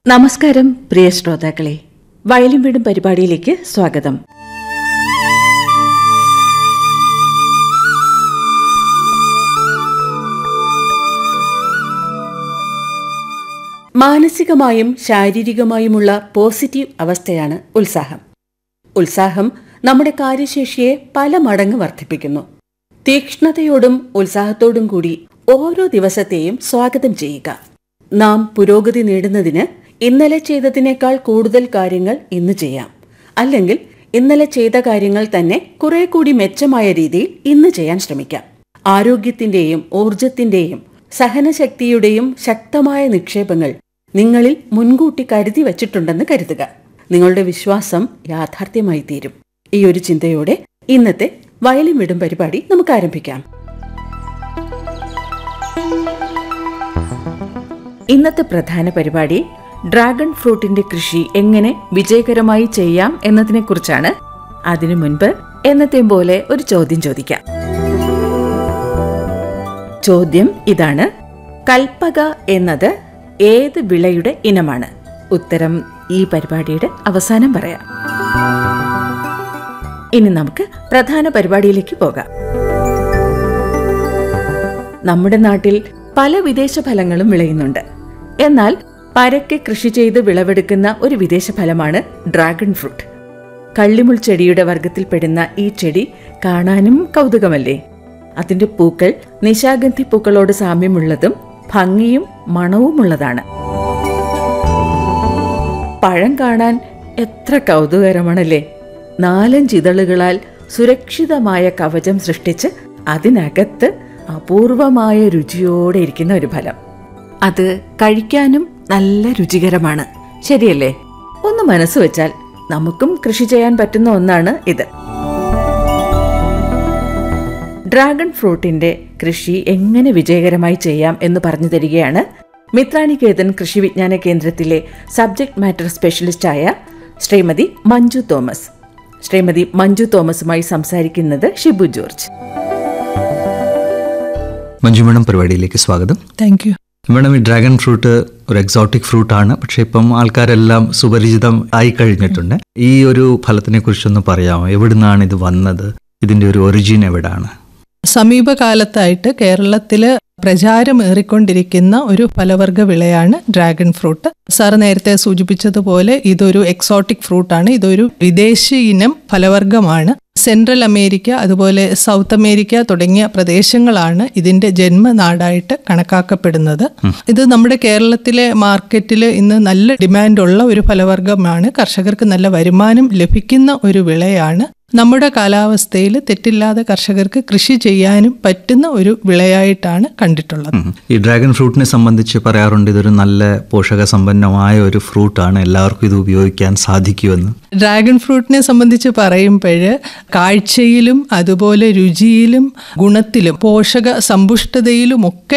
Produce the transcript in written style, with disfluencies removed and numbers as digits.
നമസ്കാരം പ്രിയ ശ്രോതാക്കളെ, വയലും വീടും പരിപാടിയിലേക്ക് സ്വാഗതം. മാനസികമായും ശാരീരികമായുമുള്ള പോസിറ്റീവ് അവസ്ഥയാണ് ഉത്സാഹം. ഉത്സാഹം നമ്മുടെ കാര്യശേഷിയെ പല മടങ്ങ് വർദ്ധിപ്പിക്കുന്നു. തീക്ഷ്ണതയോടും ഉത്സാഹത്തോടും കൂടി ഓരോ ദിവസത്തെയും സ്വാഗതം ചെയ്യുക. നാം പുരോഗതി നേടുന്നതിന് ഇന്നലെ ചെയ്തതിനേക്കാൾ കൂടുതൽ കാര്യങ്ങൾ ഇന്ന് ചെയ്യാം. അല്ലെങ്കിൽ ഇന്നലെ ചെയ്ത കാര്യങ്ങൾ തന്നെ കുറെ കൂടി മെച്ചമായ രീതിയിൽ ഇന്ന് ചെയ്യാൻ ശ്രമിക്കാം. ആരോഗ്യത്തിന്റെയും ഊർജത്തിന്റെയും സഹനശക്തിയുടെയും ശക്തമായ നിക്ഷേപങ്ങൾ നിങ്ങളിൽ മുൻകൂട്ടി കരുതി വച്ചിട്ടുണ്ടെന്ന് കരുതുക. നിങ്ങളുടെ വിശ്വാസം യാഥാർത്ഥ്യമായി തീരും. ഈ ഒരു ചിന്തയോടെ ഇന്നത്തെ വയലും വീടും പരിപാടി നമുക്ക് ആരംഭിക്കാം. ഇന്നത്തെ പ്രധാന പരിപാടി ഡ്രാഗൺ ഫ്രൂട്ടിന്റെ കൃഷി എങ്ങനെ വിജയകരമായി ചെയ്യാം എന്നതിനെക്കുറിച്ചാണ്. അതിനു മുൻപ് എന്നത്തെയും പോലെ ഒരു ചോദ്യം ചോദിക്കാം. ചോദ്യം ഇതാണ്: കൽപ്പക എന്നത് ഏത് വിളയുടെ ഇനമാണ്? ഉത്തരം ഈ പരിപാടിയുടെ അവസാനം പറയാം. ഇനി നമുക്ക് പ്രധാന പരിപാടിയിലേക്ക് പോകാം. നമ്മുടെ നാട്ടിൽ പല വിദേശ ഫലങ്ങളും വിളയുന്നുണ്ട്. എന്നാൽ പരക്കെ കൃഷി ചെയ്ത് വിളവെടുക്കുന്ന ഒരു വിദേശ ഫലമാണ് ഡ്രാഗൺ ഫ്രൂട്ട്. കള്ളിമുൾ ചെടിയുടെ വർഗത്തിൽപ്പെടുന്ന ഈ ചെടി കാണാനും കൗതുകമല്ലേ? അതിന്റെ പൂക്കൾ നിശാഗന്ധി പൂക്കളോട് സാമ്യമുള്ളതും ഭംഗിയും മണവുമുള്ളതാണ്. പഴം കാണാൻ എത്ര കൗതുകരമാണല്ലേ? 4-5 ഇതളുകളാൽ സുരക്ഷിതമായ കവചം സൃഷ്ടിച്ച് അതിനകത്ത് അപൂർവമായ രുചിയോടെ ഇരിക്കുന്ന ഒരു ഫലം. അത് കഴിക്കാനും നല്ല രുചികരമാണ്, ശരിയല്ലേ? ഒന്ന് മനസ്സ് വെച്ചാൽ നമുക്കും കൃഷി ചെയ്യാൻ പറ്റുന്ന ഒന്നാണ് ഇത്. ഡ്രാഗൺ ഫ്രൂട്ടിന്റെ കൃഷി എങ്ങനെ വിജയകരമായി ചെയ്യാം എന്ന് പറഞ്ഞു തരികയാണ് മിത്രാനികേതൻ കൃഷി വിജ്ഞാന കേന്ദ്രത്തിലെ subject matter സ്പെഷ്യലിസ്റ്റായ Shrimati Manju Thomas. Shrimati Manju തോമസുമായി സംസാരിക്കുന്നത് ഷിബു ജോർജ്. മഞ്ജു മേഡം, പരിപാടിയിലേക്ക് സ്വാഗതം. Thank you madam. ഈ ഡ്രാഗൺ ഫ്രൂട്ട് ഒരു എക്സോട്ടിക് ഫ്രൂട്ടാണ്, പക്ഷെ ഇപ്പം ആൾക്കാരെല്ലാം സുപരിചിതം ആയി കഴിഞ്ഞിട്ടുണ്ട്. ഈ ഒരു ഫലത്തിനെ കുറിച്ചൊന്ന് പറയാമോ? എവിടുന്നാണ് ഇത് വന്നത്? ഇതിന്റെ ഒരു ഒറിജിൻ എവിടാണ്? സമീപകാലത്തായിട്ട് കേരളത്തില് പ്രചാരമേറിക്കൊണ്ടിരിക്കുന്ന ഒരു ഫലവർഗ വിളയാണ് ഡ്രാഗൺ ഫ്രൂട്ട്. സാർ നേരത്തെ സൂചിപ്പിച്ചതുപോലെ ഇതൊരു എക്സോട്ടിക് ഫ്രൂട്ടാണ്. ഇതൊരു വിദേശി ഇനം ഫലവർഗമാണ്. സെൻട്രൽ അമേരിക്ക, അതുപോലെ സൗത്ത് അമേരിക്ക തുടങ്ങിയ പ്രദേശങ്ങളാണ് ഇതിന്റെ ജന്മനാടായിട്ട് കണക്കാക്കപ്പെടുന്നത്. ഇത് നമ്മുടെ കേരളത്തിലെ മാർക്കറ്റിൽ ഇന്ന് നല്ല ഡിമാൻഡുള്ള ഒരു ഫലവർഗമാണ്. കർഷകർക്ക് നല്ല വരുമാനം ലഭിക്കുന്ന ഒരു വിളയാണ്. നമ്മുടെ കാലാവസ്ഥയിൽ തെറ്റില്ലാതെ കർഷകർക്ക് കൃഷി ചെയ്യാനും പറ്റുന്ന ഒരു വിളയായിട്ടാണ് കണ്ടിട്ടുള്ളത്. ഈ ഡ്രാഗൺ ഫ്രൂട്ടിനെ സംബന്ധിച്ച് പറയാറുണ്ട്, ഇതൊരു നല്ല പോഷക സമ്പന്നമായ ഒരു ഫ്രൂട്ടാണ്, എല്ലാവർക്കും ഇത് ഉപയോഗിക്കാൻ സാധിക്കുമെന്ന്. ഡ്രാഗൺ ഫ്രൂട്ടിനെ സംബന്ധിച്ച് പറയുമ്പോൾ കാഴ്ചയിലും അതുപോലെ രുചിയിലും ഗുണത്തിലും പോഷക സമ്പുഷ്ടതയിലും ഒക്കെ